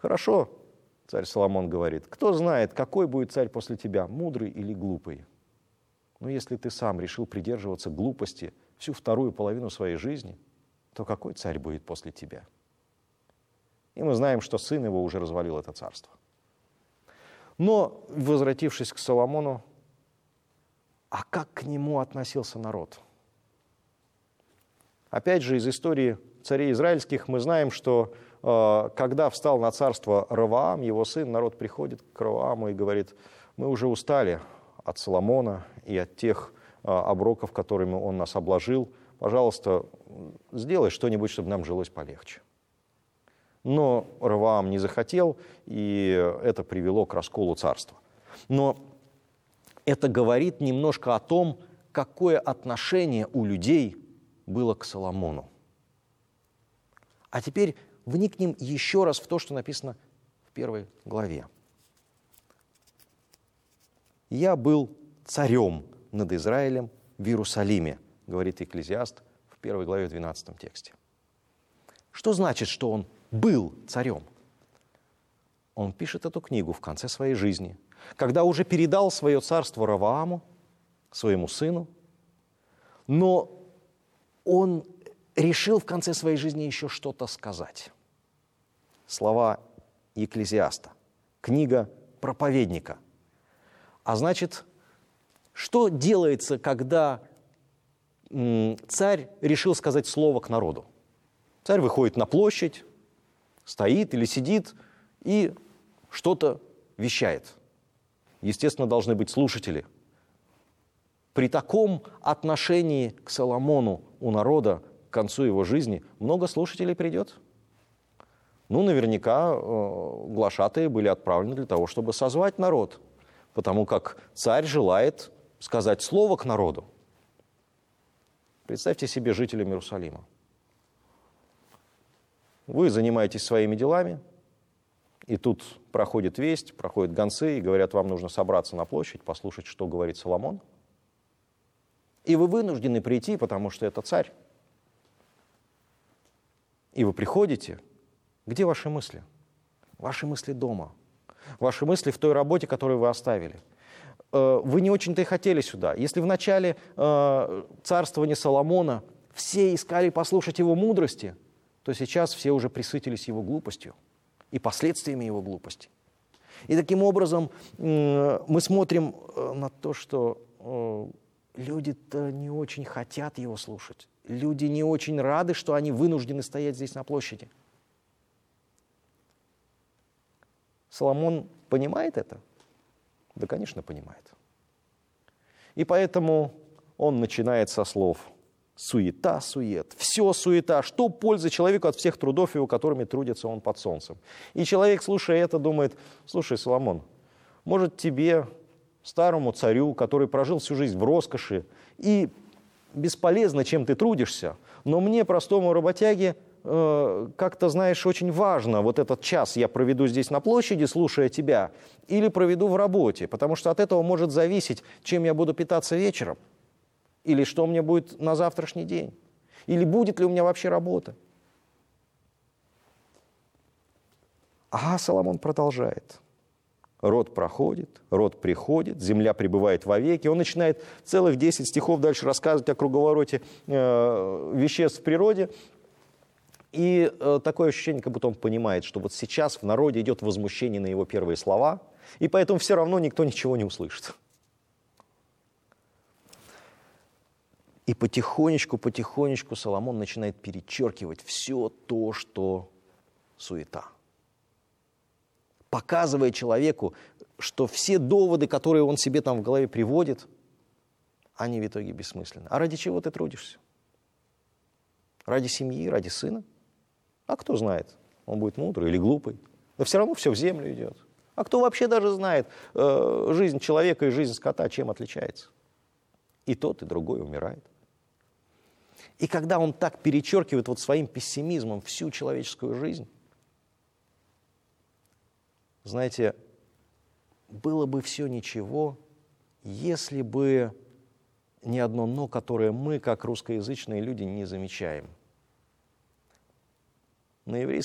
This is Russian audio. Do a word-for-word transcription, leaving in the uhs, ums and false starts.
Хорошо, царь Соломон говорит, кто знает, какой будет царь после тебя, мудрый или глупый. Но если ты сам решил придерживаться глупости всю вторую половину своей жизни, то какой царь будет после тебя? И мы знаем, что сын его уже развалил это царство. Но, возвратившись к Соломону, а как к нему относился народ? Опять же, из истории царей израильских мы знаем, что э, когда встал на царство Ровоам, его сын, народ приходит к Ровоаму и говорит, мы уже устали от Соломона и от тех э, оброков, которыми он нас обложил. Пожалуйста, сделай что-нибудь, чтобы нам жилось полегче. Но Ровоам не захотел, и это привело к расколу царства. Но это говорит немножко о том, какое отношение у людей было к Соломону. А теперь вникнем еще раз в то, что написано в первой главе. «Я был царем над Израилем в Иерусалиме», говорит Екклезиаст в первой главе, в двенадцатом тексте. Что значит, что он был царем? Он пишет эту книгу в конце своей жизни, когда уже передал свое царство Ровоаму, своему сыну, но он решил в конце своей жизни еще что-то сказать. Слова Екклезиаста, книга проповедника. А значит, что делается, когда м, царь решил сказать слово к народу? Царь выходит на площадь, стоит или сидит и что-то вещает. Естественно, должны быть слушатели. При таком отношении к Соломону у народа к концу его жизни много слушателей придет. Ну, наверняка э, глашатые были отправлены для того, чтобы созвать народ, потому как царь желает сказать слово к народу. Представьте себе жителям Иерусалима. Вы занимаетесь своими делами, и тут проходит весть, проходят гонцы, и говорят, вам нужно собраться на площадь, послушать, что говорит Соломон. И вы вынуждены прийти, потому что это царь. И вы приходите. Где ваши мысли? Ваши мысли дома. Ваши мысли в той работе, которую вы оставили. Вы не очень-то и хотели сюда. Если в начале царствования Соломона все искали послушать его мудрости, то сейчас все уже присытились его глупостью и последствиями его глупости. И таким образом мы смотрим на то, что люди-то не очень хотят его слушать. Люди не очень рады, что они вынуждены стоять здесь на площади. Соломон понимает это? Да, конечно, понимает. И поэтому он начинает со слов «суета, сует». Все суета. Что пользы человеку от всех трудов его, которыми трудится он под солнцем? И человек, слушая это, думает, слушай, Соломон, может тебе, старому царю, который прожил всю жизнь в роскоши, и бесполезно, чем ты трудишься, но мне, простому работяге, э, как-то, знаешь, очень важно, вот этот час я проведу здесь на площади, слушая тебя, или проведу в работе, потому что от этого может зависеть, чем я буду питаться вечером, или что мне будет на завтрашний день, или будет ли у меня вообще работа. А Соломон продолжает. Род проходит, род приходит, земля пребывает вовеки. Он начинает целых десять стихов дальше рассказывать о круговороте э, веществ в природе. И э, такое ощущение, как будто он понимает, что вот сейчас в народе идет возмущение на его первые слова, и поэтому все равно никто ничего не услышит. И потихонечку, потихонечку Соломон начинает перечеркивать все то, что суета. Показывая человеку, что все доводы, которые он себе там в голове приводит, они в итоге бессмысленны. А ради чего ты трудишься? Ради семьи, ради сына? А кто знает, он будет мудрый или глупый. Но все равно все в землю идет. А кто вообще даже знает, э, жизнь человека и жизнь скота чем отличается? И тот, и другой умирает. И когда он так перечеркивает вот своим пессимизмом всю человеческую жизнь, знаете, было бы все ничего, если бы не одно «но», которое мы, как русскоязычные люди, не замечаем. На еврейском